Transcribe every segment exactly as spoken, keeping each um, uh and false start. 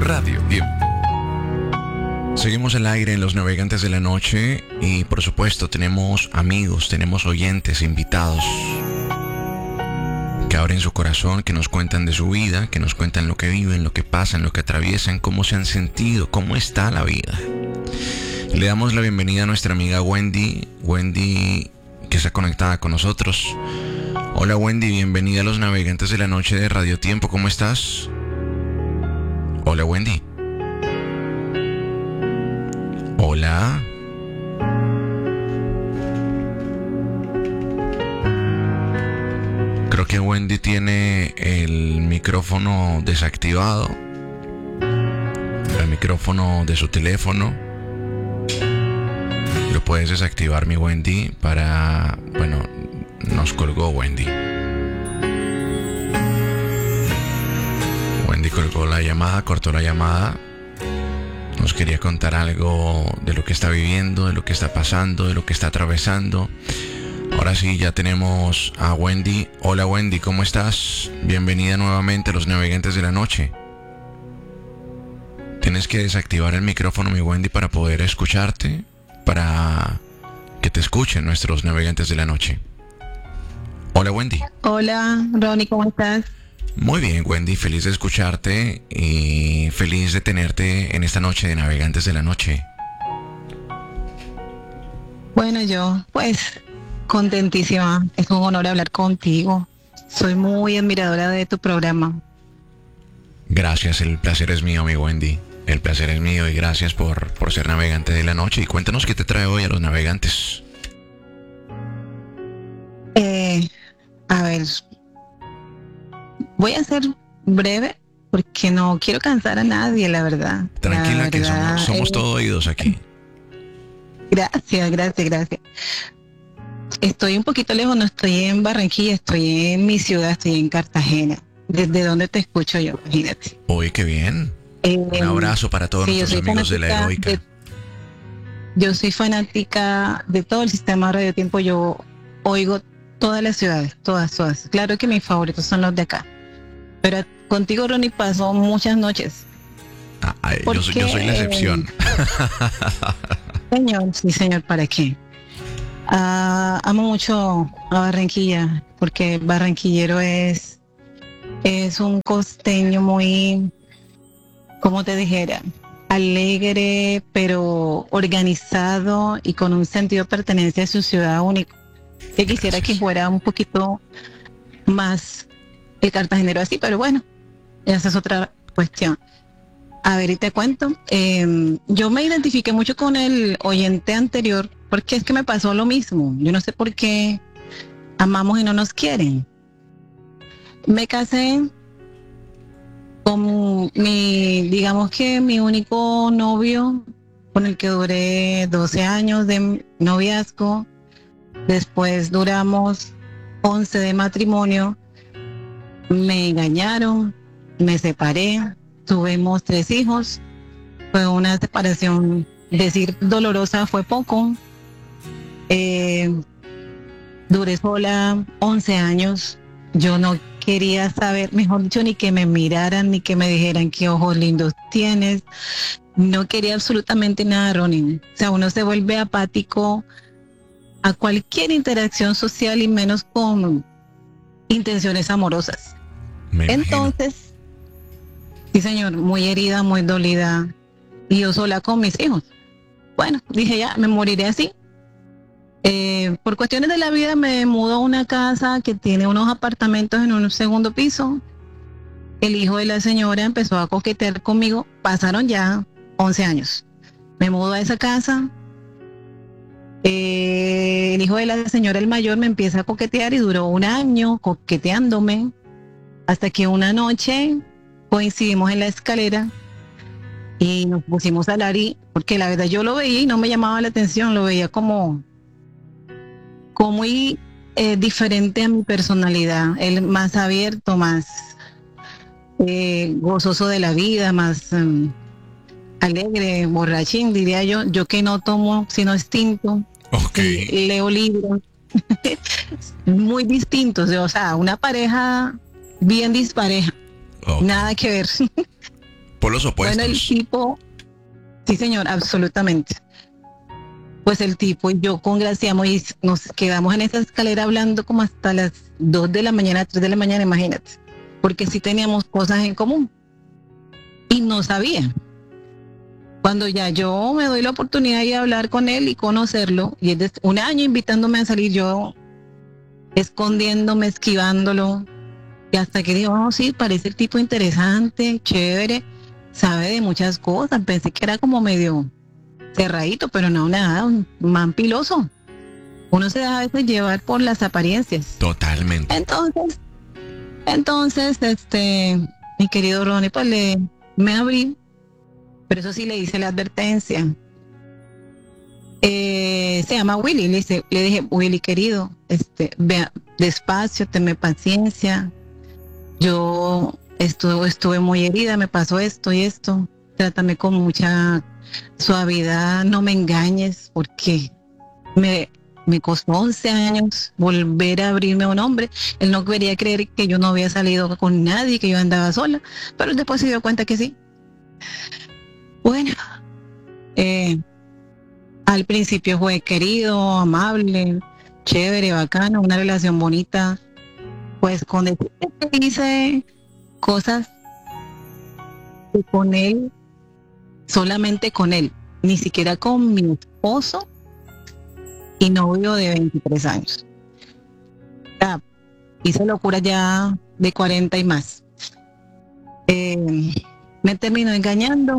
Radio Tiempo. Seguimos al aire en Los Navegantes de la Noche y por supuesto tenemos amigos, tenemos oyentes, invitados que abren su corazón, que nos cuentan de su vida, que nos cuentan lo que viven, lo que pasan, lo que atraviesan, cómo se han sentido, cómo está la vida. Le damos la bienvenida a nuestra amiga Wendy, Wendy que está conectada con nosotros. Hola Wendy, bienvenida a Los Navegantes de la Noche de Radio Tiempo, ¿cómo estás? Hola Wendy. Hola. Creo que Wendy tiene el micrófono desactivado. El micrófono de su teléfono. Lo puedes desactivar, mi Wendy, para... Bueno, nos colgó Wendy. Wendy colgó la llamada, cortó la llamada. Nos quería contar algo de lo que está viviendo, de lo que está pasando, de lo que está atravesando. Ahora sí, ya tenemos a Wendy. Hola Wendy, ¿cómo estás? Bienvenida nuevamente a Los Navegantes de la Noche. Tienes que desactivar el micrófono, mi Wendy, para poder escucharte, para que te escuchen nuestros Navegantes de la Noche. Hola Wendy. Hola Ronnie, ¿cómo estás? Muy bien, Wendy, feliz de escucharte y feliz de tenerte en esta noche de Navegantes de la Noche. Bueno, yo pues contentísima, es un honor hablar contigo. Soy muy admiradora de tu programa. Gracias, el placer es mío, mi Wendy. El placer es mío y gracias por, por ser navegante de la noche. Y cuéntanos qué te trae hoy a los navegantes. Eh, a ver... Voy a ser breve porque no quiero cansar a nadie, la verdad. Tranquila, la que verdad, somos, somos eh, todo oídos aquí. Gracias, gracias, gracias. Estoy un poquito lejos, no estoy en Barranquilla, estoy en mi ciudad, estoy en Cartagena. ¿Desde dónde te escucho yo? Imagínate. Uy, qué bien. Eh, Un abrazo para todos sí, nuestros amigos de la Heroica. De, yo soy fanática de todo el sistema Radio Tiempo, yo oigo todas las ciudades, todas, todas. Claro que mis favoritos son los de acá. Pero contigo, Ronnie, pasó muchas noches. Ah, ay, yo, soy, yo soy la excepción. Señor, sí, señor, ¿para qué? Uh, amo mucho a Barranquilla, porque barranquillero es, es un costeño muy, como te dijera, alegre, pero organizado y con un sentido de pertenencia a su ciudad único. Que quisiera Gracias. Que fuera un poquito más el cartagenero así, pero bueno, esa es otra cuestión. A ver, y te cuento, eh, yo me identifiqué mucho con el oyente anterior, porque es que me pasó lo mismo. Yo no sé por qué amamos y no nos quieren. Me casé con mi, digamos que mi único novio, con el que duré doce años de noviazgo. Después duramos once de matrimonio. Me engañaron, me separé, tuvimos tres hijos. Fue una separación, decir dolorosa fue poco. Eh, duré sola once años. Yo no quería saber, mejor dicho, ni que me miraran, ni que me dijeran qué ojos lindos tienes. No quería absolutamente nada, Ronnie. O sea, uno se vuelve apático a cualquier interacción social y menos con intenciones amorosas. Entonces, sí señor, muy herida, muy dolida, y yo sola con mis hijos. Bueno, dije ya, me moriré así. Eh, por cuestiones de la vida me mudo a una casa que tiene unos apartamentos en un segundo piso. El hijo de la señora empezó a coquetear conmigo, pasaron ya once años. Me mudo a esa casa. Eh, el hijo de la señora, el mayor, me empieza a coquetear y duró un año coqueteándome. Hasta que una noche coincidimos en la escalera y nos pusimos a hablar, y porque la verdad yo lo veía y no me llamaba la atención, lo veía como, como muy eh, diferente a mi personalidad, él más abierto, más eh, gozoso de la vida, más um, alegre, borrachín, diría yo, yo que no tomo sino instinto, okay. y leo libros, muy distintos, o sea, una pareja bien dispareja, okay. Nada que ver. Por los opuestos. Bueno, el tipo, sí señor, absolutamente. Pues el tipo y yo congraciamos y nos quedamos en esa escalera hablando como hasta las dos de la mañana, tres de la mañana, imagínate. Porque sí teníamos cosas en común. Y no sabía. Cuando ya yo me doy la oportunidad de hablar con él y conocerlo, y es de un año invitándome a salir, yo escondiéndome, esquivándolo, y hasta que digo, oh, sí, parece el tipo interesante, chévere, sabe de muchas cosas. Pensé que era como medio cerradito, pero no, nada, un man piloso. Uno se deja a veces llevar por las apariencias. Totalmente. Entonces, entonces, este, mi querido Ronnie, pues le, me abrí, pero eso sí le hice la advertencia. Eh, se llama Willy, le, dice, le dije, Willy querido, este, vea, despacio, tenme paciencia. Yo estuve, estuve muy herida, me pasó esto y esto. Trátame con mucha suavidad, no me engañes, porque me, me costó once años volver a abrirme a un hombre. Él no quería creer que yo no había salido con nadie, que yo andaba sola, pero después se dio cuenta que sí. Bueno, eh, al principio fue querido, amable, chévere, bacano, una relación bonita. Pues con él hice cosas que con él, solamente con él, ni siquiera con mi esposo y novio de veintitrés años. Ya, hice locuras ya de cuarenta y más. Eh, me terminó engañando.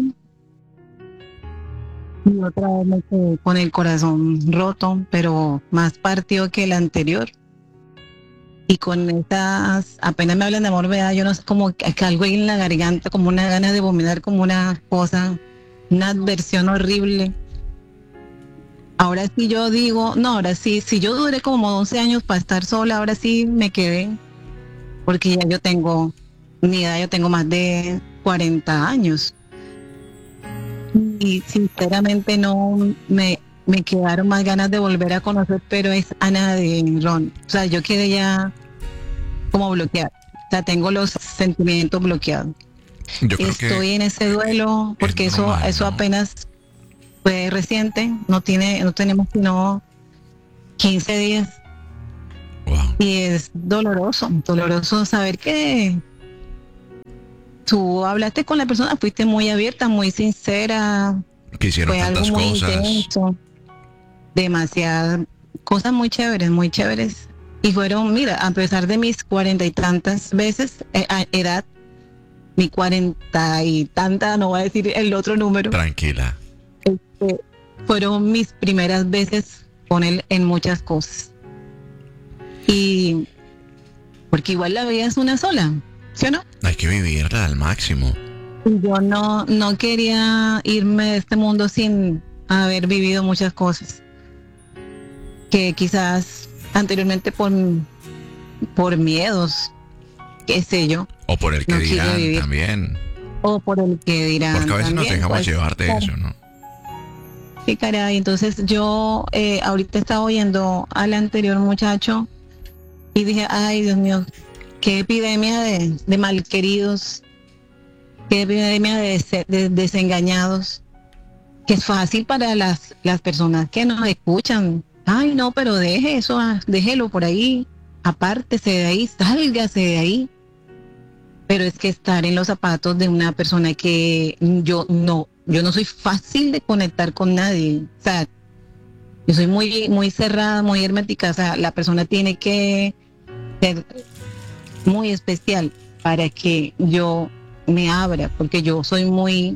Y otra vez me quedé con el corazón roto, pero más partido que el anterior. Y con estas, apenas me hablan de amor, ¿verdad? Yo no sé, como que algo ahí en la garganta, como una ganas de vomitar, como una cosa, una adversión horrible. Ahora sí yo digo, no, ahora sí, si yo duré como once años para estar sola, ahora sí me quedé, porque ya yo tengo, mi edad, yo tengo más de cuarenta años. Y sinceramente no me, me quedaron más ganas de volver a conocer, pero es Ana de Ron. O sea, yo quedé ya como bloqueada. O sea, tengo los sentimientos bloqueados. Yo creo Estoy que en ese duelo porque eso, normal, eso ¿no? apenas fue reciente. No tiene, no tenemos sino quince días. Wow. Y es doloroso, doloroso saber que tú hablaste con la persona, fuiste muy abierta, muy sincera, Que hicieron fue algo tantas muy cosas. intenso, demasiadas cosas muy chéveres, muy chéveres. Y fueron, mira, a pesar de mis cuarenta y tantas veces, eh, a edad, mi cuarenta y tanta, no voy a decir el otro número, Tranquila. este, fueron mis primeras veces con él en muchas cosas. Y porque igual la vida es una sola, ¿sí o no? Hay que vivirla al máximo. Y yo no, no quería irme de este mundo sin haber vivido muchas cosas que quizás anteriormente por, por miedos, qué sé yo, O por el que no quise dirán vivir. también. O por el que dirán. Porque a veces nos también, dejamos pues, llevar de claro. eso, ¿no? Sí, caray. Entonces yo eh, ahorita estaba oyendo al anterior muchacho y dije, ay, Dios mío, qué epidemia de, de malqueridos, qué epidemia de, dese- de desengañados, que es fácil para las, las personas que nos escuchan. Ay, no, pero deje eso, ah, déjelo por ahí, apártese de ahí, sálgase de ahí. Pero es que estar en los zapatos de una persona que yo no, yo no soy fácil de conectar con nadie. O sea, yo soy muy, muy cerrada, muy hermética. O sea, la persona tiene que ser muy especial para que yo me abra, porque yo soy muy,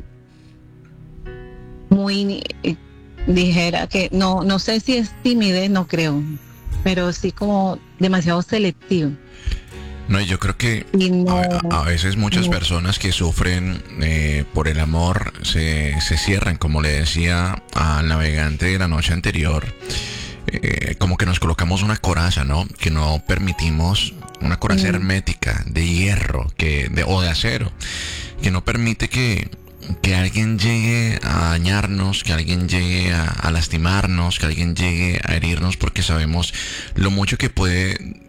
muy eh, dijera que no, no sé si es timidez, no creo, pero sí como demasiado selectivo. No, yo creo que Y no, a, a veces muchas no. personas que sufren eh, por el amor se, se cierran, como le decía al navegante de la noche anterior, eh, como que nos colocamos una coraza, ¿no? Que no permitimos, una coraza Mm. hermética de hierro que, de, o de acero, que no permite que, que alguien llegue a dañarnos, que alguien llegue a, a lastimarnos, que alguien llegue a herirnos, porque sabemos lo mucho que puede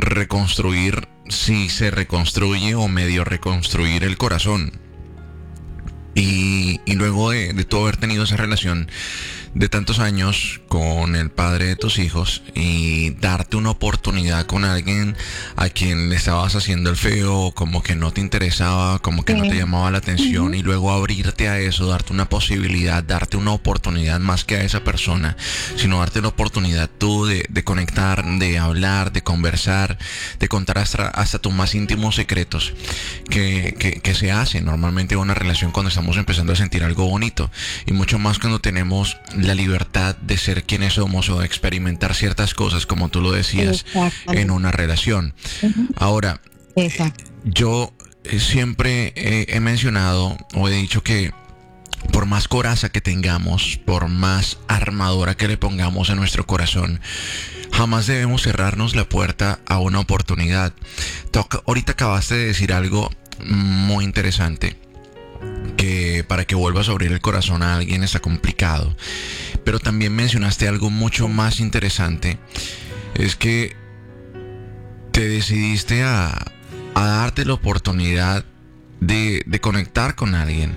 reconstruir, si se reconstruye o medio reconstruir el corazón. Y, y luego de, de tú haber tenido esa relación de tantos años con el padre de tus hijos y darte una oportunidad con alguien a quien le estabas haciendo el feo, como que no te interesaba, como que no te llamaba la atención, y luego abrirte a eso, darte una posibilidad, darte una oportunidad más que a esa persona, sino darte la oportunidad tú de, de conectar, de hablar, de conversar, de contar hasta, hasta tus más íntimos secretos que, que, que se hace normalmente en una relación cuando estamos empezando a sentir algo bonito, y mucho más cuando tenemos la libertad de ser quienes somos o de experimentar ciertas cosas, como tú lo decías, en una relación. Uh-huh. Ahora, Exacto. yo siempre he, he mencionado o he dicho que por más coraza que tengamos, por más armadura que le pongamos a nuestro corazón, jamás debemos cerrarnos la puerta a una oportunidad. Toc- ahorita acabaste de decir algo muy interesante, que para que vuelvas a abrir el corazón a alguien está complicado, pero también mencionaste algo mucho más interesante, es que te decidiste a, a darte la oportunidad de, de conectar con alguien.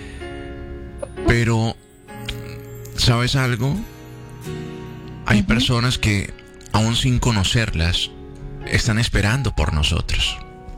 Pero ¿sabes algo? Hay uh-huh. personas que aún sin conocerlas están esperando por nosotros.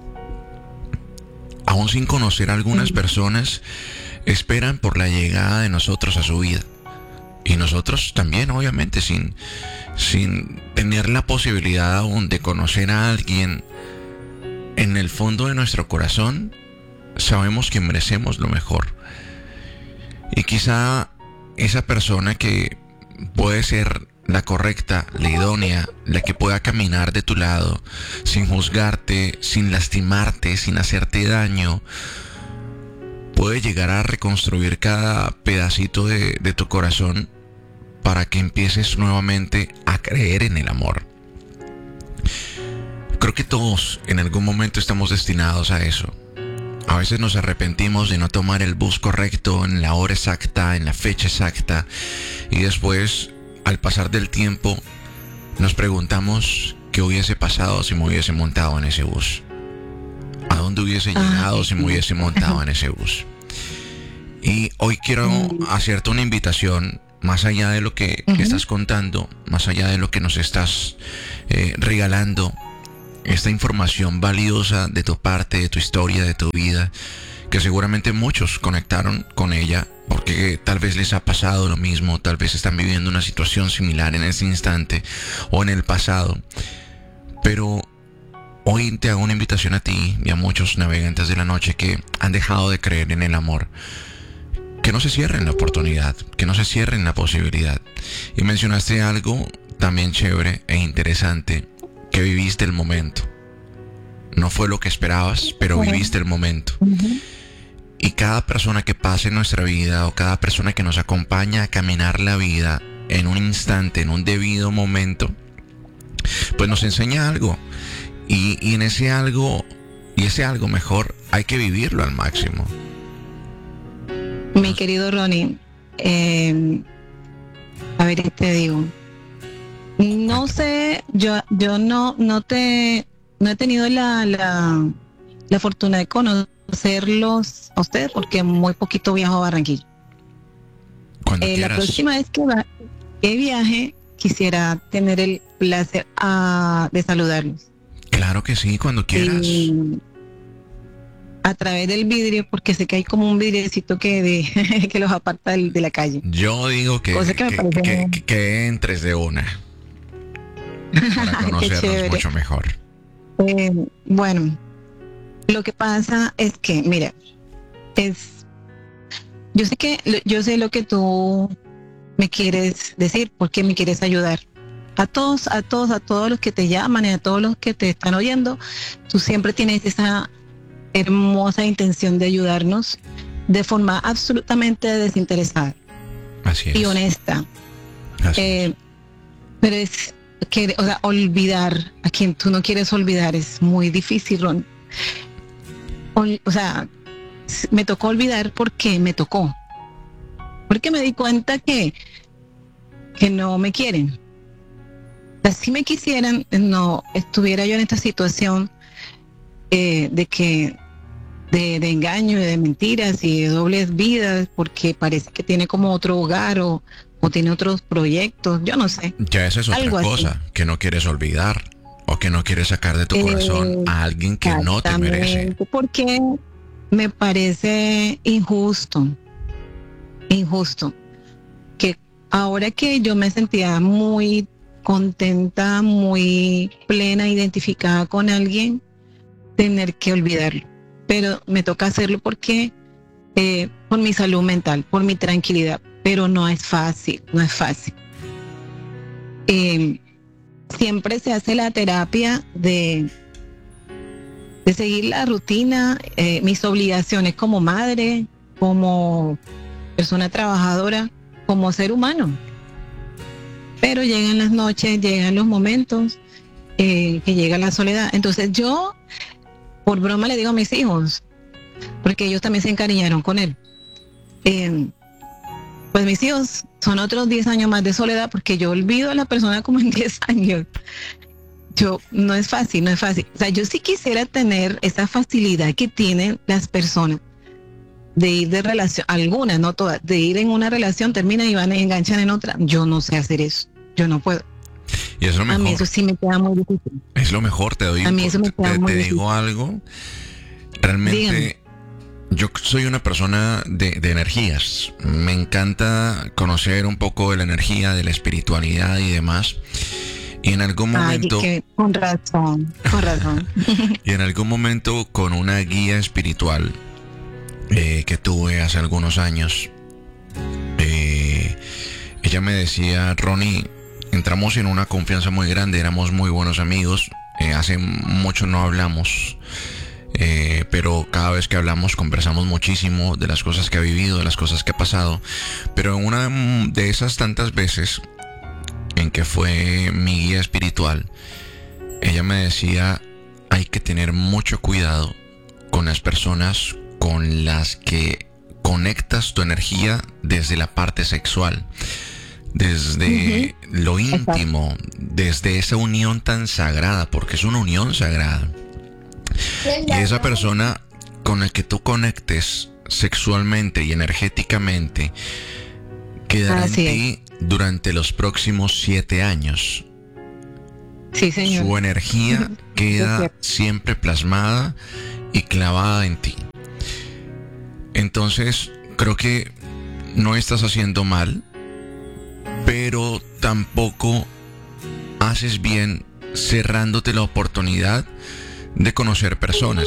Aún sin conocer a algunas personas, esperan por la llegada de nosotros a su vida. Y nosotros también, obviamente, sin, sin tener la posibilidad aún de conocer a alguien, en el fondo de nuestro corazón, sabemos que merecemos lo mejor. Y quizá esa persona que puede ser la correcta, la idónea, la que pueda caminar de tu lado sin juzgarte, sin lastimarte, sin hacerte daño, puede llegar a reconstruir cada pedacito de, de tu corazón para que empieces nuevamente a creer en el amor. Creo que todos en algún momento estamos destinados a eso. A veces nos arrepentimos de no tomar el bus correcto en la hora exacta, en la fecha exacta, y después, al pasar del tiempo, nos preguntamos qué hubiese pasado si me hubiese montado en ese bus. ¿A dónde hubiese llegado si me hubiese montado en ese bus? Y hoy quiero hacerte una invitación, más allá de lo que, que estás contando, más allá de lo que nos estás eh, regalando, esta información valiosa de tu parte, de tu historia, de tu vida, que seguramente muchos conectaron con ella porque tal vez les ha pasado lo mismo, tal vez están viviendo una situación similar en ese instante o en el pasado. Pero hoy te hago una invitación a ti y a muchos navegantes de la noche que han dejado de creer en el amor, que no se cierren la oportunidad, que no se cierren la posibilidad. Y mencionaste algo también chévere e interesante, que viviste el momento. No fue lo que esperabas, pero viviste el momento. Uh-huh. Y cada persona que pase en nuestra vida, o cada persona que nos acompaña a caminar la vida en un instante, en un debido momento, pues nos enseña algo. Y, y en ese algo, y ese algo mejor, hay que vivirlo al máximo. Mi querido Ronnie, eh, a ver, ¿qué te digo? No sé, yo yo no no te no he tenido la la, la fortuna de conocerlos a ustedes porque muy poquito viajo a Barranquilla. Cuando eh, quieras. La próxima vez que, va, que viaje quisiera tener el placer a, de saludarlos. Claro que sí, cuando quieras. Y a través del vidrio, porque sé que hay como un vidriecito que de, que los aparta de, de la calle. Yo digo que, que, que, que, que, que entres de una. Para conocernos mucho mejor. Eh, bueno, lo que pasa es que, mira, es, yo sé que, yo sé lo que tú me quieres decir, porque me quieres ayudar. A todos, a todos, a todos los que te llaman y a todos los que te están oyendo, tú siempre tienes esa hermosa intención de ayudarnos de forma absolutamente desinteresada. Así es. Y honesta. Así eh, es. Pero es que, o sea, olvidar a quien tú no quieres olvidar es muy difícil, Ron. O, o sea, me tocó olvidar porque me tocó. Porque me di cuenta que, que no me quieren. O sea, si me quisieran, no estuviera yo en esta situación eh, de que de, de engaño y de mentiras y de dobles vidas, porque parece que tiene como otro hogar o, o tiene otros proyectos, yo no sé. Ya esa es otra Algo cosa, así. que no quieres olvidar o que no quieres sacar de tu Eh, corazón a alguien que no te merece. Exactamente, porque me parece injusto, injusto, que ahora que yo me sentía muy contenta, muy plena, identificada con alguien, tener que olvidarlo. Pero me toca hacerlo porque eh, por mi salud mental, por mi tranquilidad, pero no es fácil, no es fácil. Eh, siempre se hace la terapia de, de seguir la rutina, eh, mis obligaciones como madre, como persona trabajadora, como ser humano. Pero llegan las noches, llegan los momentos eh, que llega la soledad. Entonces yo, por broma, le digo a mis hijos, porque ellos también se encariñaron con él. Eh, pues mis hijos son otros diez años más de soledad, porque yo olvido a la persona como en diez años. Yo, no es fácil, no es fácil. O sea, yo sí quisiera tener esa facilidad que tienen las personas de ir de relación, algunas, no todas, de ir en una relación, terminan y van y enganchan en otra. Yo no sé hacer eso, yo no puedo. Y es lo mejor. A mí eso sí me queda muy difícil. Es lo mejor, te doy A mí eso me queda te, muy te difícil. digo algo. Realmente Dígame. yo soy una persona de, de energías. Me encanta conocer un poco de la energía, de la espiritualidad y demás. Y en algún momento, Ay, que, con razón, con razón. y en algún momento con una guía espiritual eh, que tuve hace algunos años, eh, ella me decía, Ronnie, entramos en una confianza muy grande, éramos muy buenos amigos, eh, hace mucho no hablamos, eh, pero cada vez que hablamos conversamos muchísimo de las cosas que ha vivido, de las cosas que ha pasado, pero en una de esas tantas veces en que fue mi guía espiritual, ella me decía, hay que tener mucho cuidado con las personas con las que conectas tu energía desde la parte sexual, desde uh-huh. lo íntimo, desde esa unión tan sagrada, porque es una unión sagrada. Y esa persona con la que tú conectes sexualmente y energéticamente quedará en ti durante los próximos siete años. Sí, señor. Su energía uh-huh. queda siempre plasmada y clavada en ti. Entonces, creo que no estás haciendo mal, pero tampoco haces bien cerrándote la oportunidad de conocer personas.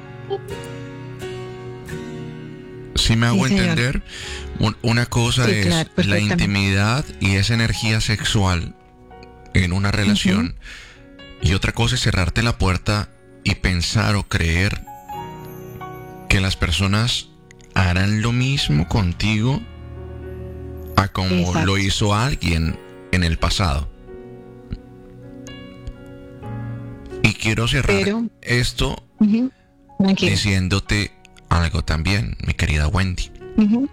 ¿Sí me hago sí, entender? Una cosa sí, es claro, la intimidad y esa energía sexual en una relación, uh-huh. y otra cosa es cerrarte la puerta y pensar o creer que las personas harán lo mismo contigo a como Exacto. lo hizo alguien en el pasado. Y quiero cerrar Pero, esto uh-huh. diciéndote algo también, mi querida Wendy. Uh-huh.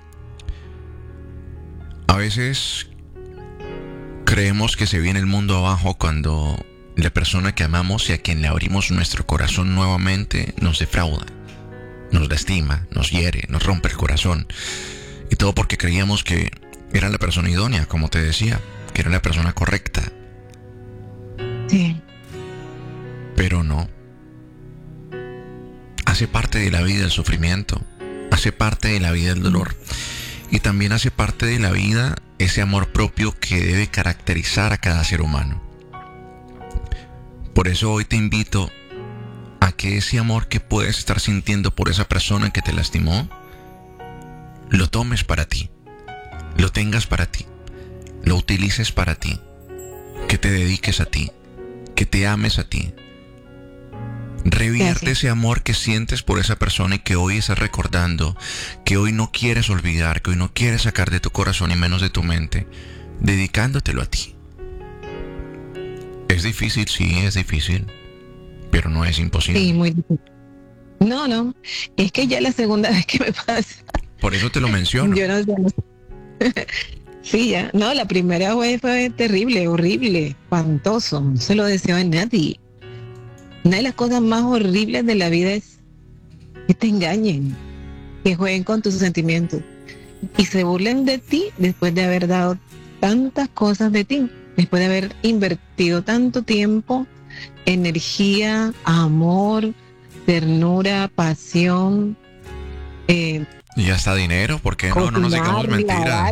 A veces creemos que se viene el mundo abajo cuando la persona que amamos y a quien le abrimos nuestro corazón nuevamente nos defrauda, nos lastima, nos hiere, nos rompe el corazón. Y todo porque creíamos que era la persona idónea, como te decía, que era la persona correcta. Sí. Pero no. Hace parte de la vida el sufrimiento, hace parte de la vida el dolor, y también hace parte de la vida ese amor propio que debe caracterizar a cada ser humano. Por eso hoy te invito a que ese amor que puedes estar sintiendo por esa persona que te lastimó, lo tomes para ti, lo tengas para ti, lo utilices para ti, que te dediques a ti, que te ames a ti. Revierte ese amor que sientes por esa persona y que hoy estás recordando, que hoy no quieres olvidar, que hoy no quieres sacar de tu corazón y menos de tu mente, dedicándotelo a ti. Es difícil, sí, es difícil, pero no es imposible. Sí, muy difícil. No, no, es que ya es la segunda vez que me pasa. Por eso te lo menciono. Yo no sé. Sí, ya, no, la primera vez fue terrible, horrible, espantoso, no se lo deseo a nadie. Una de las cosas más horribles de la vida es que te engañen, que jueguen con tus sentimientos y se burlen de ti después de haber dado tantas cosas de ti, después de haber invertido tanto tiempo, energía, amor, ternura, pasión. Eh, y hasta dinero, porque no, no nos digamos mentiras.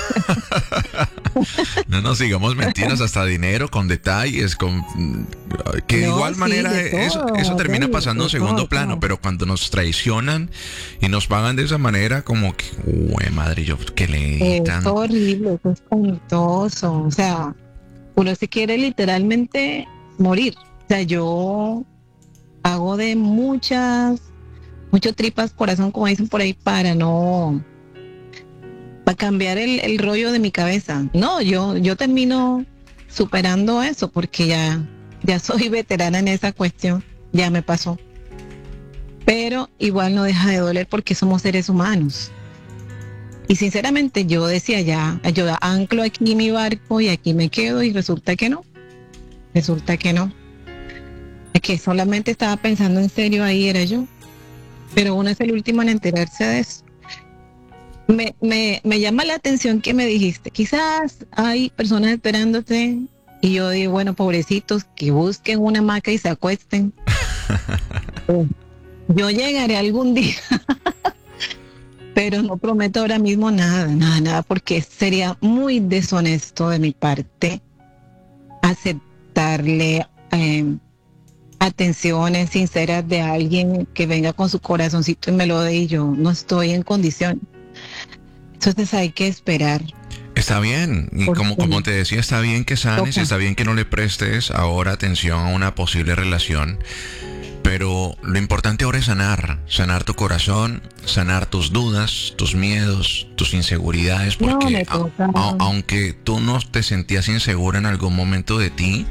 No nos digamos mentiras, hasta dinero, con detalles, con que de no, igual sí, manera de eso, todo, eso termina pasando en segundo todo, plano, todo. Pero cuando nos traicionan y nos pagan de esa manera, como que, uy, madre, yo que le es horrible, eso es espantoso. O sea, uno se quiere literalmente morir. O sea, yo hago de muchas mucho tripas corazón, como dicen por ahí, para no, para cambiar el, el rollo de mi cabeza. No, yo, yo termino superando eso porque ya, ya soy veterana en esa cuestión, ya me pasó. Pero igual no deja de doler porque somos seres humanos. Y sinceramente yo decía ya, yo anclo aquí mi barco y aquí me quedo y resulta que no, resulta que no. Es que solamente estaba pensando en serio, ahí era yo. Pero uno es el último en enterarse de eso. Me, me, me llama la atención que me dijiste, quizás hay personas esperándote, y yo digo, bueno, pobrecitos, que busquen una hamaca y se acuesten. Yo llegaré algún día, pero no prometo ahora mismo nada, nada, nada, porque sería muy deshonesto de mi parte aceptarle eh, atenciones sinceras de alguien que venga con su corazoncito y me lo dé y yo no estoy en condición. Entonces hay que esperar. Está bien, y como, como te decía, está bien que sanes, toca. Está bien que no le prestes ahora atención a una posible relación, pero lo importante ahora es sanar, sanar tu corazón, sanar tus dudas, tus miedos, tus inseguridades, porque no, a, a, aunque tú no te sentías insegura en algún momento de ti,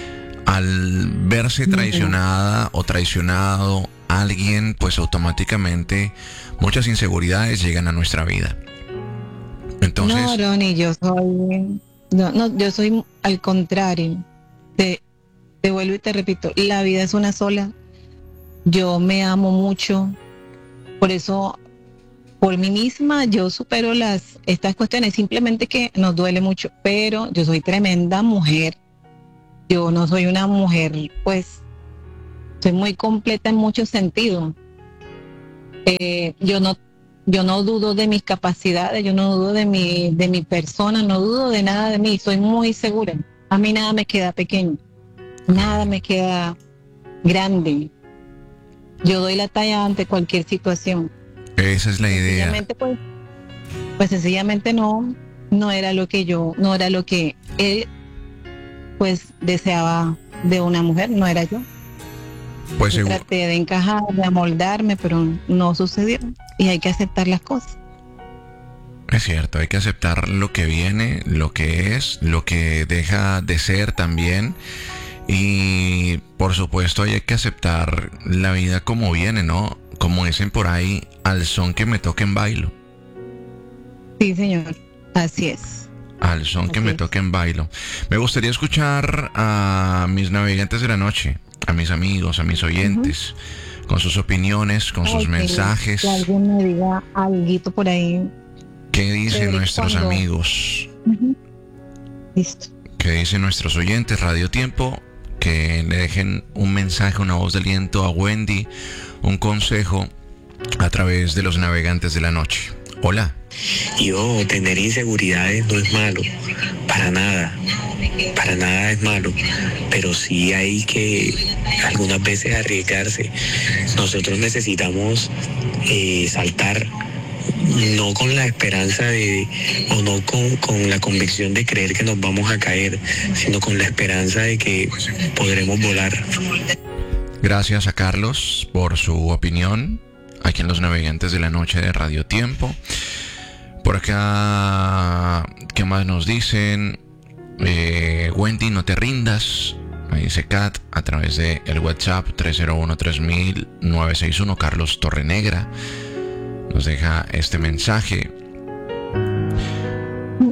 al verse traicionada o traicionado alguien, pues automáticamente muchas inseguridades llegan a nuestra vida. Entonces, no, Ronnie, yo soy, no, no, yo soy al contrario. Te, te vuelvo y te repito, la vida es una sola. Yo me amo mucho, por eso, por mí misma, yo supero las estas cuestiones. Simplemente que nos duele mucho, pero yo soy tremenda mujer. Yo no soy una mujer, pues, soy muy completa en muchos sentidos. Eh, yo no, yo no dudo de mis capacidades, yo no dudo de mi, de mi persona, no dudo de nada de mí, soy muy segura. A mí nada me queda pequeño, nada me queda grande. Yo doy la talla ante cualquier situación. Esa es la idea. Pues, pues sencillamente no, no era lo que yo, no era lo que él pues deseaba de una mujer, no era yo. Pues yo traté de encajar, de amoldarme, pero no sucedió y hay que aceptar las cosas. Es cierto, hay que aceptar lo que viene, lo que es, lo que deja de ser también, y por supuesto hay que aceptar la vida como viene, ¿no? Como dicen por ahí, al son que me toque en bailo. Sí, señor, así es. Al son que me toque en bailo. Me gustaría escuchar a mis navegantes de la noche, a mis amigos, a mis oyentes, uh-huh. con sus opiniones, con Ay, sus mensajes. Que alguien me diga algo por ahí. ¿Qué dicen nuestros cuando... amigos? Uh-huh. Listo. ¿Qué dicen nuestros oyentes? Radio Tiempo, que le dejen un mensaje, una voz de aliento a Wendy, un consejo a través de los navegantes de la noche. Hola. Y oh, tener inseguridades no es malo, para nada, para nada es malo, pero sí hay que algunas veces arriesgarse. Nosotros necesitamos eh, saltar, no con la esperanza de, o no con, con la convicción de creer que nos vamos a caer, sino con la esperanza de que podremos volar. Gracias a Carlos por su opinión aquí en los Navegantes de la Noche de Radio Tiempo. Por acá, ¿qué más nos dicen? Eh, Wendy, no te rindas. Me dice Kat a través de el WhatsApp tres cero uno tres mil nueve seis uno. Carlos Torrenegra nos deja este mensaje.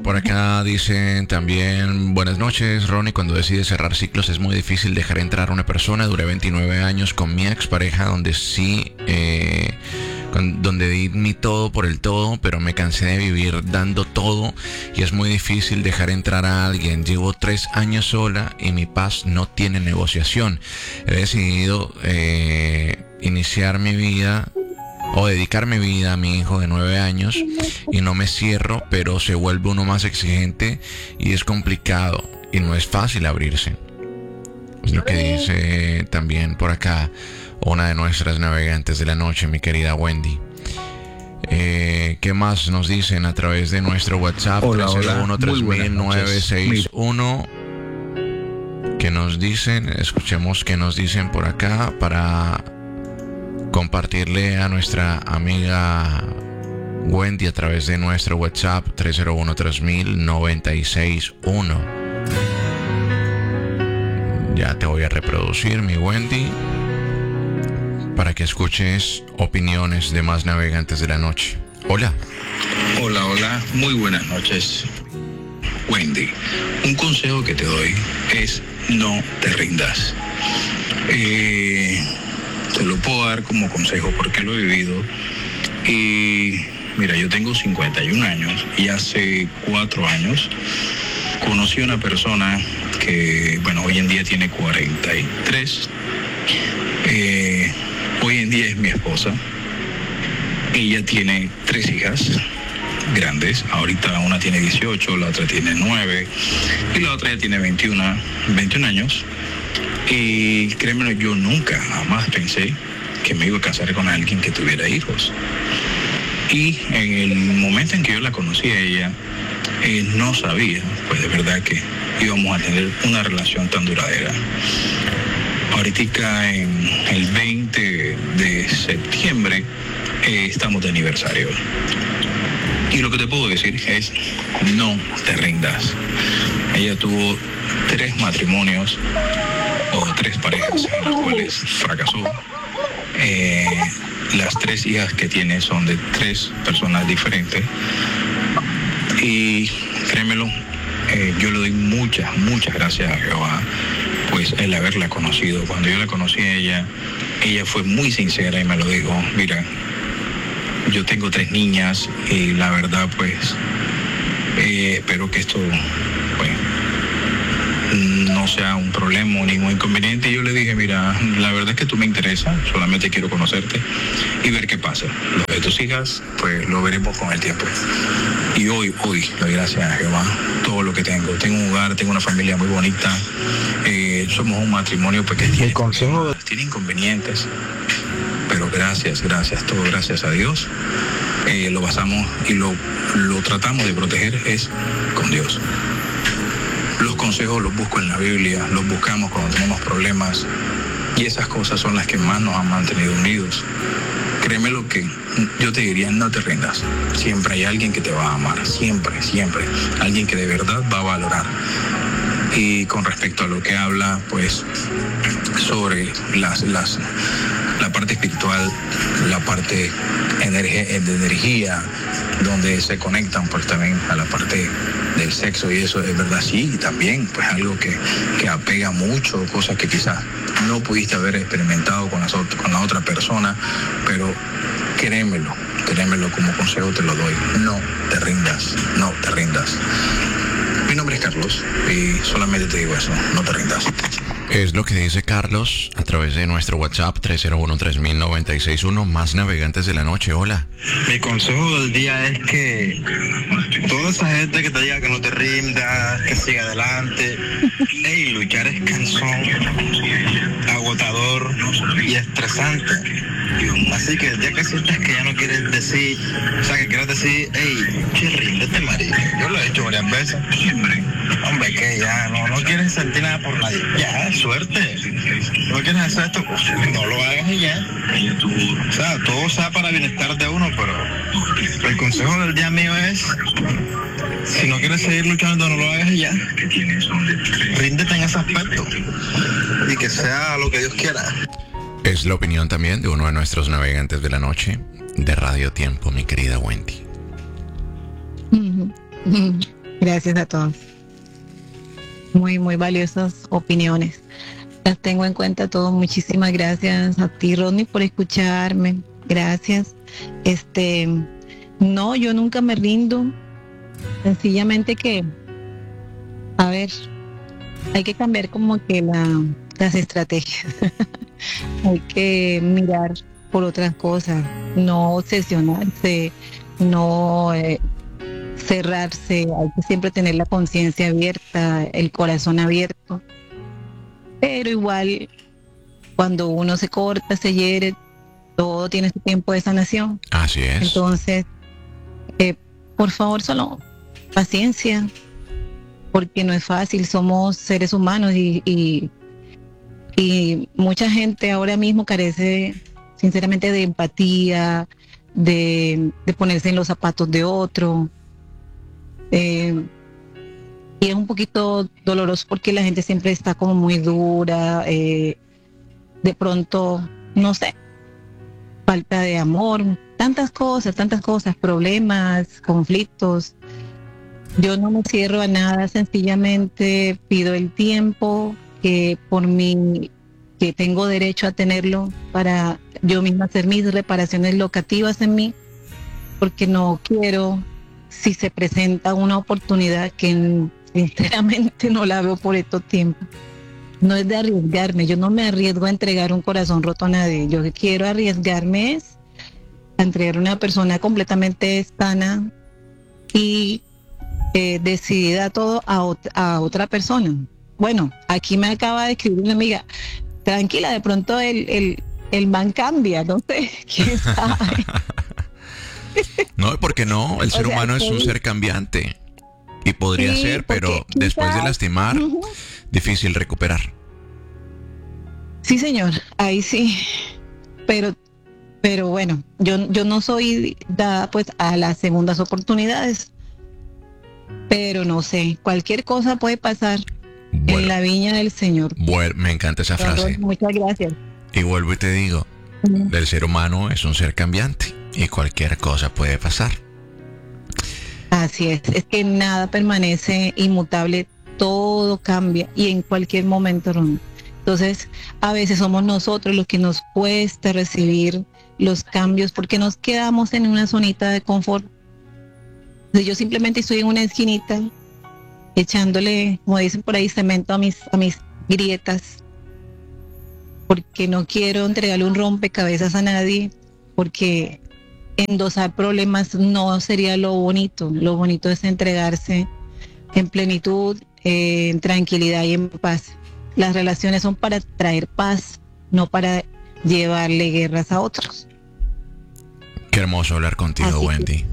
por acá dicen también, buenas noches, Ronnie. Cuando decides cerrar ciclos es muy difícil dejar entrar a una persona. Duré veintinueve años con mi expareja, donde sí, eh, con, donde di mi todo por el todo, pero me cansé de vivir dando todo y es muy difícil dejar entrar a alguien. Llevo tres años sola y mi paz no tiene negociación. He decidido eh, iniciar mi vida o dedicar mi vida a mi hijo de nueve años y no me cierro, pero se vuelve uno más exigente y es complicado y no es fácil abrirse. Es lo que dice también por acá una de nuestras navegantes de la noche, mi querida Wendy. Eh, ¿Qué más nos dicen a través de nuestro WhatsApp? Hola, tres cero uno, tres mil, nueve seis uno. ¿Qué nos dicen? Escuchemos qué nos dicen por acá para compartirle a nuestra amiga Wendy a través de nuestro WhatsApp tres cero uno, tres mil, nueve seis uno. Ya te voy a reproducir, mi Wendy, para que escuches opiniones de más navegantes de la noche. Hola. Hola, hola, muy buenas noches. Wendy, un consejo que te doy es no te rindas. Eh... Te lo puedo dar como consejo porque lo he vivido. Y mira, yo tengo cincuenta y un años y hace cuatro años conocí a una persona que, bueno, hoy en día tiene cuarenta y tres. Eh, hoy en día es mi esposa. Ella tiene tres hijas grandes. Ahorita una tiene dieciocho, la otra tiene nueve y la otra ya tiene veintiuno, veintiún años. Y créemelo, yo nunca, jamás pensé que me iba a casar con alguien que tuviera hijos. Y en el momento en que yo la conocí a ella, eh, no sabía, pues de verdad que íbamos a tener una relación tan duradera. Ahorita en el veinte de septiembre eh, estamos de aniversario. Y lo que te puedo decir es, no te rindas. Ella tuvo tres matrimonios o tres parejas en las cuales fracasó. Eh, las tres hijas que tiene son de tres personas diferentes. Y créemelo, eh, yo le doy muchas, muchas gracias a Jehová, pues el haberla conocido. Cuando yo la conocí a ella, ella fue muy sincera y me lo dijo, mira, yo tengo tres niñas y la verdad pues eh, espero que esto pues no sea un problema o ningún inconveniente. Y yo le dije, mira, la verdad es que tú me interesas, solamente quiero conocerte y ver qué pasa. Lo de tus hijas, pues lo veremos con el tiempo. Y hoy, hoy, le doy gracias a Jehová, todo lo que tengo. Tengo un hogar, tengo una familia muy bonita, eh, somos un matrimonio pues, que tiene, consejo... tiene inconvenientes, pero gracias, gracias, todo gracias a Dios. Eh, lo basamos y lo, lo tratamos de proteger es con Dios. Los consejos los busco en la Biblia, los buscamos cuando tenemos problemas y esas cosas son las que más nos han mantenido unidos. Créeme lo que yo te diría, no te rindas. Siempre hay alguien que te va a amar, siempre, siempre. Alguien que de verdad va a valorar. Y con respecto a lo que habla, pues, sobre las, las, la parte espiritual, la parte energe, de energía, donde se conectan pues también a la parte del sexo y eso es verdad, sí, y también pues algo que, que apega mucho, cosas que quizás no pudiste haber experimentado con, las, con la otra persona, pero créemelo, créemelo como consejo te lo doy, no te rindas, no te rindas. Mi nombre es Carlos y solamente te digo eso, no te rindas. Es lo que dice Carlos a través de nuestro WhatsApp tres cero uno, tres mil, nueve seis uno, más navegantes de la noche. Hola. Mi consejo del día es que toda esa gente que te diga que no te rindas, que siga adelante, hey, luchar es cansón, agotador y estresante. Así que ya que sientes que ya no quieres decir, o sea, que quieres decir, hey, che, ríndete, marido. Yo lo he hecho varias veces. Hombre, que ya no, no quieres sentir nada por nadie. Ya, suerte. No quieres hacer esto, pues no lo hagas y ya. O sea, todo sea para bienestar de uno, pero el consejo del día mío es, si no quieres seguir luchando, no lo hagas y ya. Ríndete en ese aspecto y que sea lo que Dios quiera. Es la opinión también de uno de nuestros navegantes de la noche de Radio Tiempo, mi querida Wendy. Gracias a todos. Muy, muy valiosas opiniones. Las tengo en cuenta todos. Muchísimas gracias a ti, Rodney, por escucharme. Gracias. Este, no, yo nunca me rindo. Sencillamente que, a ver, hay que cambiar como que la, las estrategias. Hay que mirar por otras cosas, no obsesionarse, no eh, cerrarse. Hay que siempre tener la conciencia abierta, el corazón abierto. Pero igual, cuando uno se corta, se hiere, todo tiene su tiempo de sanación. Así es. Entonces, eh, por favor, solo paciencia, porque no es fácil, somos seres humanos y, y, y mucha gente ahora mismo carece, sinceramente, de empatía, de, de ponerse en los zapatos de otro. Eh, y es un poquito doloroso porque la gente siempre está como muy dura, eh, de pronto, no sé, falta de amor, tantas cosas, tantas cosas, problemas, conflictos. Yo no me cierro a nada, sencillamente pido el tiempo que por mí, que tengo derecho a tenerlo para yo misma hacer mis reparaciones locativas en mí, porque no quiero, si se presenta una oportunidad que sinceramente no la veo por estos tiempos, no es de arriesgarme. Yo no me arriesgo a entregar un corazón roto a nadie. Yo que quiero arriesgarme es a entregar a una persona completamente sana y eh, decidida a todo a, ot- a otra persona. Bueno, aquí me acaba de escribir una amiga, tranquila, de pronto el, el, el man cambia, no sé, quién sabe. No, porque no, el ser O sea, humano es un sí. ser cambiante. Y podría Sí, ser, pero porque después de quizás- lastimar, Ujú. difícil recuperar. Sí, señor, ahí sí, pero pero bueno, yo, yo no soy dada pues a las segundas oportunidades, pero no sé, cualquier cosa puede pasar en Bueno, la viña del Señor. bueno, me encanta esa frase. Muchas gracias. Y vuelvo y te digo, el ser humano es un ser cambiante y cualquier cosa puede pasar. Así es, es que nada permanece inmutable, todo cambia y en cualquier momento, Ron. Entonces, a veces somos nosotros los que nos cuesta recibir los cambios porque nos quedamos en una zonita de confort. Entonces, yo simplemente estoy en una esquinita echándole, como dicen por ahí, cemento a mis, a mis grietas, porque no quiero entregarle un rompecabezas a nadie, porque endosar problemas no sería lo bonito. Lo bonito es entregarse en plenitud, eh, en tranquilidad y en paz. Las relaciones son para traer paz, no para llevarle guerras a otros. Qué hermoso hablar contigo, Así que- Wendy.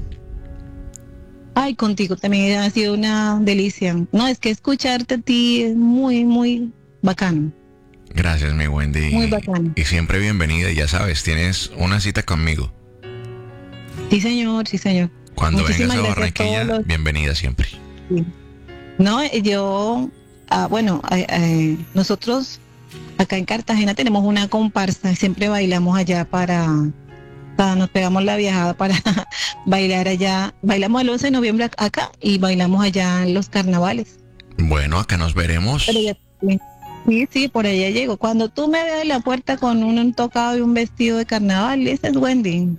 Ay, contigo también ha sido una delicia. No, es que escucharte a ti es muy, muy bacano. Gracias, mi Wendy. Muy bacano. Y siempre bienvenida. Y ya sabes, tienes una cita conmigo. Sí, señor, sí, señor. Cuando Muchísimas vengas a gracias a todos Barranquilla, los- bienvenida siempre. Sí. No, eh, yo, ah, bueno, eh, eh, nosotros acá en Cartagena tenemos una comparsa, siempre bailamos allá para, para- nos pegamos la viajada para bailar allá, bailamos el once de noviembre ac- acá y bailamos allá en los carnavales. Bueno, acá nos veremos. Pero ya, sí, sí, por allá llego. Cuando tú me veas en la puerta con un, un tocado y un vestido de carnaval, ese es Wendy.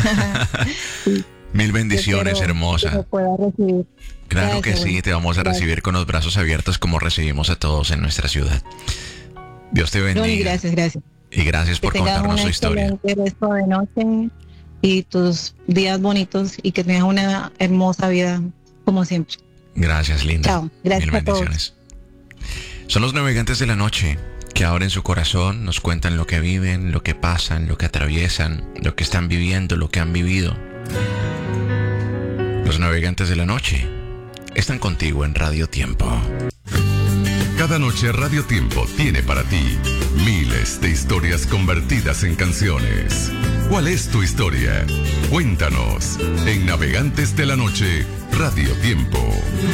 Mil bendiciones, Espero que hermosa. me pueda recibir. Claro que Gracias, sí, Wendy. te vamos a Gracias. recibir con los brazos abiertos como recibimos a todos en nuestra ciudad. Dios te Ronnie, bendiga. gracias, gracias. Y gracias Que por tengas contarnos un su historia. excelente resto de noche y tus días bonitos y que tengas una hermosa vida como siempre. Gracias, linda. Chao. Gracias Mil a todos. bendiciones. Son los navegantes de la noche que abren su corazón, nos cuentan lo que viven, lo que pasan, lo que atraviesan, lo que están viviendo, lo que han vivido. Los navegantes de la noche están contigo en Radio Tiempo. Cada noche Radio Tiempo tiene para ti miles de historias convertidas en canciones. ¿Cuál es tu historia? Cuéntanos en Navegantes de la Noche, Radio Tiempo.